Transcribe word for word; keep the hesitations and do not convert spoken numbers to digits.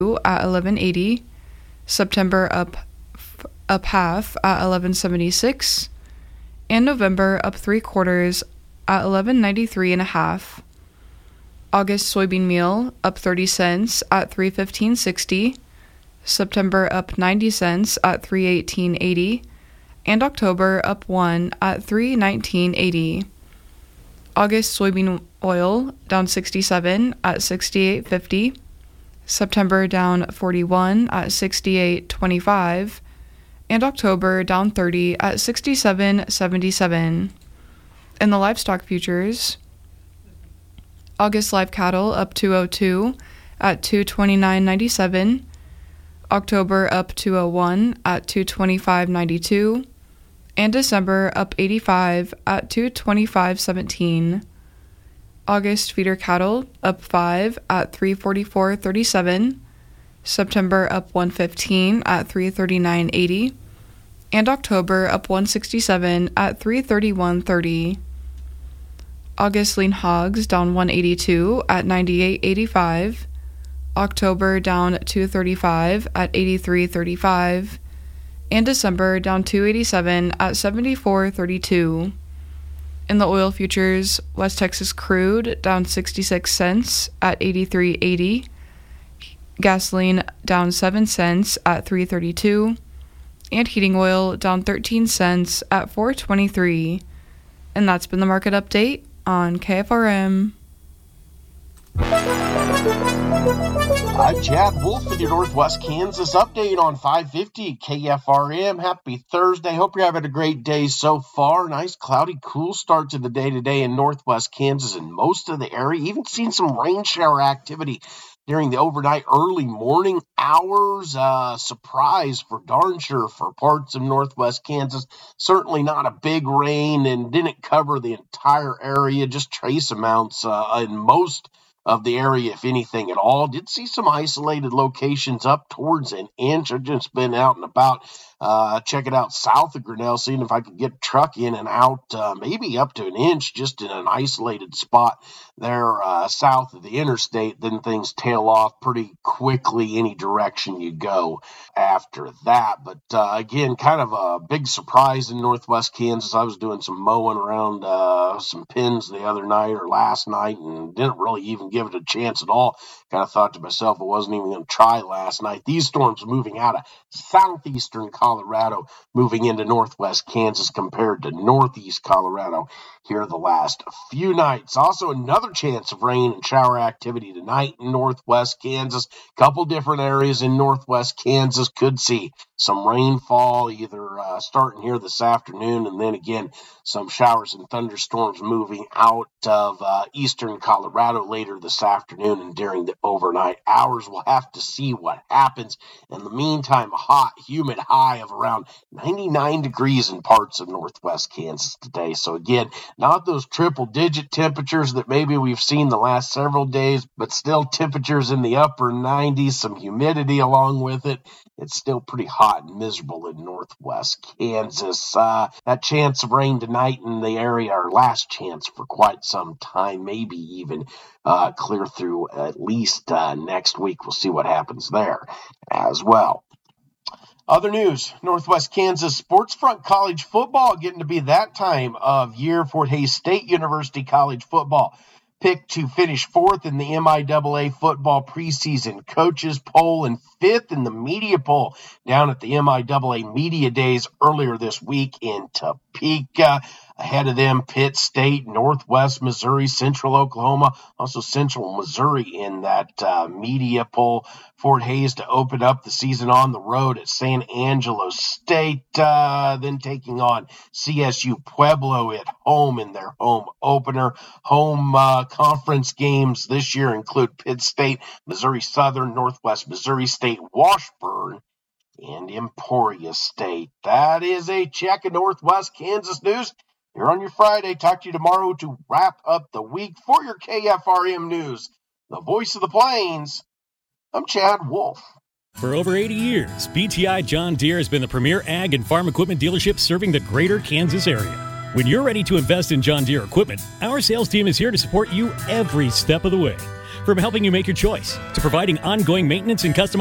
at eleven eighty, September up up half at eleven seventy-six, and November up three quarters at eleven ninety-three and a half. August soybean meal up thirty cents at three fifteen sixty, September up ninety cents at three eighteen eighty, and October up one at three nineteen eighty. August soybean oil down sixty-seven at sixty-eight fifty, September down forty-one at sixty-eight twenty-five, and October down thirty at sixty-seven seventy-seven. In the livestock futures, August live cattle up two oh two at two twenty-nine ninety-seven, October up two oh one at two twenty-five ninety-two, and December up eighty-five at two twenty-five seventeen. August feeder cattle up five at three forty-four thirty-seven, September up one fifteen at three thirty-nine eighty, and October up one sixty-seven at three thirty-one thirty. August lean hogs down one eighty-two at ninety-eight eighty-five, October down two thirty-five at eighty-three thirty-five, and December down two eighty-seven at seventy-four thirty-two. In the oil futures, West Texas crude down sixty-six cents at eighty-three eighty, gasoline down seven cents at three thirty-two, and heating oil down thirteen cents at four twenty-three. And that's been the market update on K F R M. I'm Chad Wolf with your Northwest Kansas update on five fifty K F R M. Happy Thursday. Hope you're having a great day so far. Nice, cloudy, cool start to the day today in Northwest Kansas and most of the area. Even seen some rain shower activity during the overnight early morning hours. Uh, surprise for darn sure for parts of Northwest Kansas. Certainly not a big rain and didn't cover the entire area, just trace amounts uh, in most of the area, if anything at all. Did see some isolated locations up towards an inch. I've just been out and about uh, checking out south of Grinnell, seeing if I could get a truck in and out, uh, maybe up to an inch, just in an isolated spot there uh, south of the interstate. Then things tail off pretty quickly any direction you go after that. But uh, again, kind of a big surprise in Northwest Kansas. I was doing some mowing around uh, some pins the other night or last night and didn't really even give it a chance at all. Kind of thought to myself I wasn't even going to try last night. These storms moving out of southeastern Colorado, moving into northwest Kansas compared to northeast Colorado here the last few nights. Also another chance of rain and shower activity tonight in northwest Kansas. Couple different areas in northwest Kansas could see some rainfall either uh, starting here this afternoon, and then again some showers and thunderstorms moving out of uh, eastern Colorado later this afternoon and during the overnight hours. We'll have to see what happens. In the meantime, a hot, humid high of around ninety-nine degrees in parts of northwest Kansas today. So again, not those triple-digit temperatures that maybe we've seen the last several days, but still temperatures in the upper nineties, some humidity along with it. It's still pretty hot and miserable in northwest Kansas. Uh, that chance of rain tonight in the area, our last chance for quite some time, maybe even uh, clear through at least uh, next week. We'll see what happens there as well. Other news, Northwest Kansas Sports Front College football getting to be that time of year. Fort Hays State University College football picked to finish fourth in the M I A A football preseason coaches poll and fifth in the media poll down at the M I A A Media Days earlier this week in Topeka. Ahead of them, Pitt State, Northwest Missouri, Central Oklahoma, also Central Missouri in that uh, media poll. Fort Hays to open up the season on the road at San Angelo State, uh, then taking on C S U Pueblo at home in their home opener. Home uh, conference games this year include Pitt State, Missouri Southern, Northwest Missouri State, Washburn, and Emporia State. That is a check of Northwest Kansas news. Here on your Friday. Talk to you tomorrow to wrap up the week. For your K F R M News, the voice of the Plains, I'm Chad Wolf. For over eighty years, B T I John Deere has been the premier ag and farm equipment dealership serving the greater Kansas area. When you're ready to invest in John Deere equipment, our sales team is here to support you every step of the way. From helping you make your choice to providing ongoing maintenance and customized